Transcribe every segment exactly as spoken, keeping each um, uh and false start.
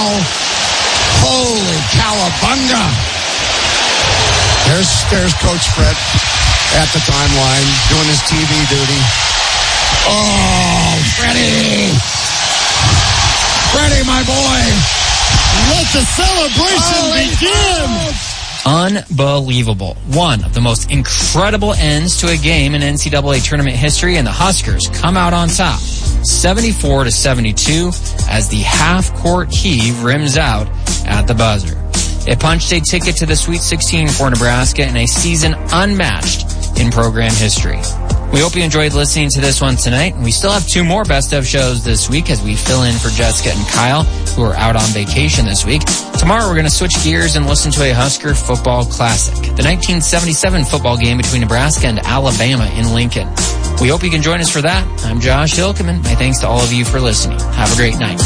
Holy cowabunga. There's, there's Coach Fred at the timeline doing his T V duty. Oh, Freddie. Freddie, my boy. Let the celebration oh, begin. Unbelievable. One of the most incredible ends to a game in N C double A tournament history, and the Huskers come out on top, seventy-four to seventy-two, as the half-court heave rims out at the buzzer. It punched a ticket to the Sweet sixteen for Nebraska in a season unmatched in program history. We hope you enjoyed listening to this one tonight. We still have two more Best Of shows this week as we fill in for Jessica and Kyle, who are out on vacation this week. Tomorrow we're going to switch gears and listen to a Husker football classic, the nineteen seventy-seven football game between Nebraska and Alabama in Lincoln. We hope you can join us for that. I'm Josh Hilkeman. My thanks to all of you for listening. Have a great night.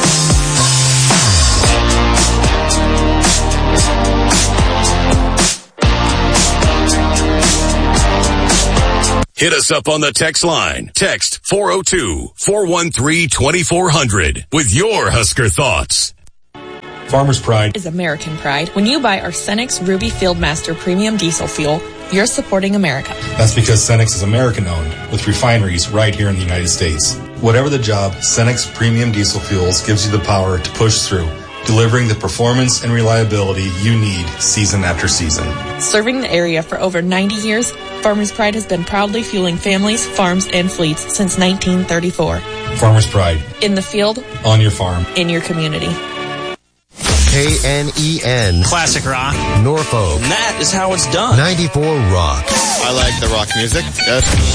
Hit us up on the text line. Text four oh two, four one three, two four zero zero with your Husker thoughts. Farmer's Pride is American pride. When you buy our Cenex Ruby Fieldmaster Premium Diesel Fuel, you're supporting America. That's because Cenex is American-owned, with refineries right here in the United States. Whatever the job, Cenex Premium Diesel Fuels gives you the power to push through, delivering the performance and reliability you need season after season. Serving the area for over ninety years, Farmer's Pride has been proudly fueling families, farms, and fleets since nineteen thirty-four. Farmer's Pride. In the field. On your farm. In your community. K N E N. Classic rock. Norfolk. And that is how it's done. ninety-four Rock. I like the rock music. Yes.